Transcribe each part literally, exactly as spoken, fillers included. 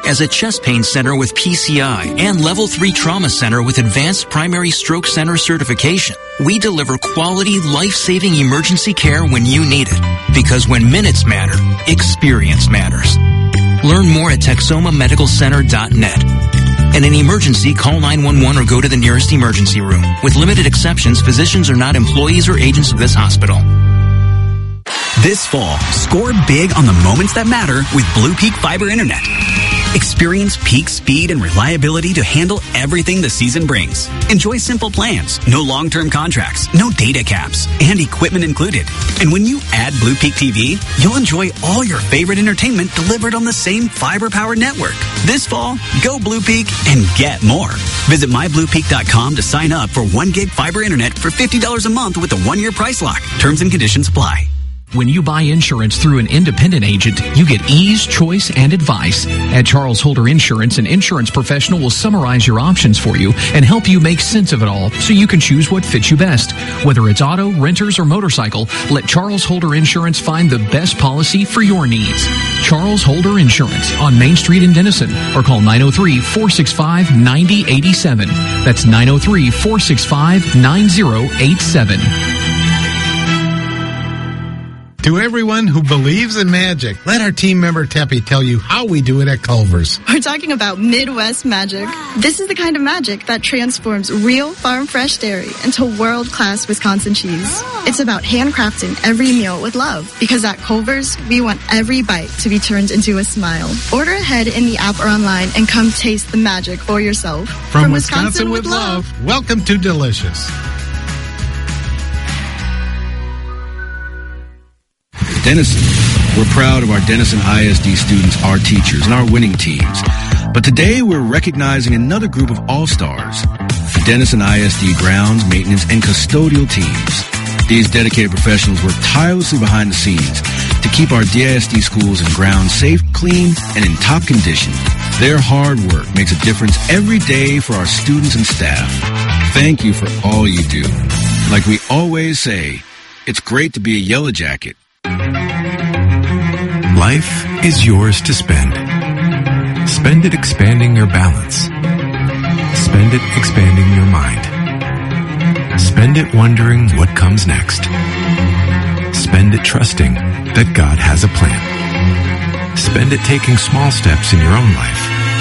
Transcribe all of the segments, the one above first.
As a chest pain center with P C I and Level three Trauma Center with Advanced Primary Stroke Center certification, we deliver quality, life-saving emergency care when you need it. Because when minutes matter, experience matters. Learn more at texoma medical center dot net. In an emergency, call nine one one or go to the nearest emergency room. With limited exceptions, physicians are not employees or agents of this hospital. This fall, score big on the moments that matter with Blue Peak Fiber Internet. Experience peak speed and reliability to handle everything the season brings. Enjoy simple plans, no long-term contracts, no data caps, and equipment included. And when you add Blue Peak T V, you'll enjoy all your favorite entertainment delivered on the same fiber-powered network. This fall, go Blue Peak and get more. Visit my blue peak dot com to sign up for one gig fiber internet for fifty dollars a month with a one-year price lock. Terms and conditions apply. When you buy insurance through an independent agent, you get ease, choice, and advice. At Charles Holder Insurance, an insurance professional will summarize your options for you and help you make sense of it all so you can choose what fits you best. Whether it's auto, renters, or motorcycle, let Charles Holder Insurance find the best policy for your needs. Charles Holder Insurance on Main Street in Denison, or call nine oh three, four six five, nine oh eight seven. That's nine oh three, four six five, nine oh eight seven. To everyone who believes in magic, let our team member Teppy tell you how we do it at Culver's. We're talking about Midwest magic. This is the kind of magic that transforms real farm-fresh dairy into world-class Wisconsin cheese. It's about handcrafting every meal with love, because at Culver's, we want every bite to be turned into a smile. Order ahead in the app or online and come taste the magic for yourself. From, From Wisconsin, Wisconsin with love, love, welcome to Delicious. Denison. We're proud of our Denison I S D students, our teachers, and our winning teams. But today we're recognizing another group of all-stars, the Denison I S D grounds, maintenance, and custodial teams. These dedicated professionals work tirelessly behind the scenes to keep our D I S D schools and grounds safe, clean, and in top condition. Their hard work makes a difference every day for our students and staff. Thank you for all you do. Like we always say, it's great to be a Yellow Jacket. Life is yours to spend. Spend it expanding your balance. Spend it expanding your mind. Spend it wondering what comes next. Spend it trusting that God has a plan. Spend it taking small steps in your own life.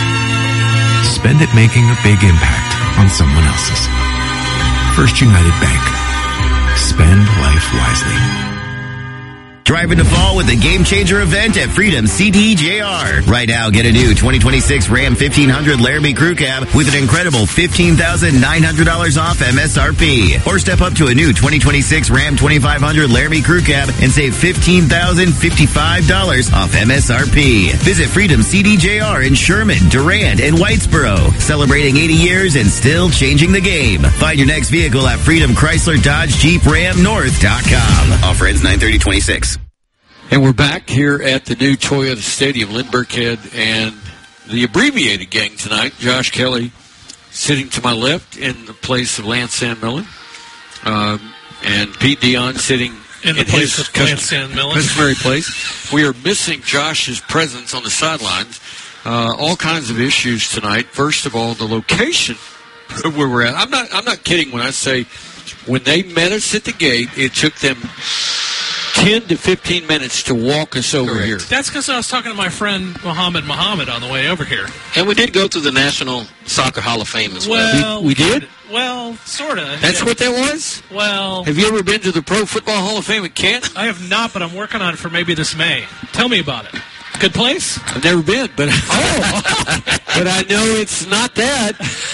Spend it making a big impact on someone else's. First United Bank. Spend life wisely. Drive into fall with the Game Changer event at Freedom C D J R. Right now, get a new twenty twenty-six Ram fifteen hundred Laramie Crew Cab with an incredible fifteen thousand nine hundred dollars off M S R P. Or step up to a new twenty twenty-six Ram twenty-five hundred Laramie Crew Cab and save fifteen thousand fifty-five dollars off M S R P. Visit Freedom C D J R in Sherman, Durand, and Whitesboro. Celebrating eighty years and still changing the game. Find your next vehicle at Freedom Chrysler Dodge Jeep Ram North dot com. Offer ends nine thirty twenty-six. And we're back here at the new Toyota Stadium, Lynn Burkhead, and the abbreviated gang tonight. Josh Kelly sitting to my left in the place of Lance Sandmillan, um, and Pete Dion sitting in the in place of Lance Sandmillan. Customary place. We are missing Josh's presence on the sidelines. Uh, all kinds of issues tonight. First of all, the location where we're at. I'm not. I'm not kidding when I say when they met us at the gate, it took them ten to fifteen minutes to walk us over Correct. here. That's because I was talking to my friend Muhammad Muhammad on the way over here. And we did go to the National Soccer Hall of Fame as well. Well, we, we did? Well, sort of. That's yeah. what that was? Well. Have you ever been to the Pro Football Hall of Fame at Canton? I have not, but I'm working on it for maybe this May. Tell me about it. Good place? I've never been, but oh, but I know it's not that.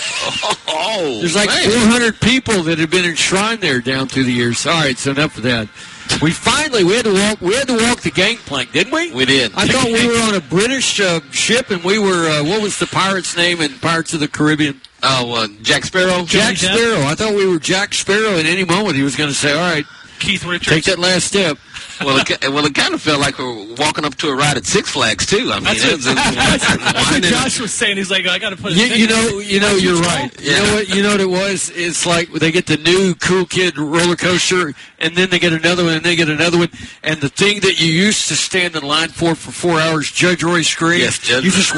Oh, there's like man. four hundred people that have been enshrined there down through the years. All right, so enough of that. We finally we had to walk we had to walk the gangplank, didn't we? We did. I thought we were on a British uh, ship, and we were uh, what was the pirate's name in Pirates of the Caribbean? Oh, uh, Jack Sparrow. Jack Sparrow. I thought we were Jack Sparrow. At any moment, he was going to say, "All right, Keith Richards, take that last step." Well, it, well, it kind of felt like we were walking up to a ride at Six Flags too. I mean, that's, it was, it, that's, that's what Josh was saying. He's like, I got to put. You, you know, you know, you're right. Yeah. You know what? You know what it was? It's like they get the new cool kid roller coaster, and then they get another one, and they get another one, and the thing that you used to stand in line for for four hours, Judge Roy Screen. Yes, Judge. You just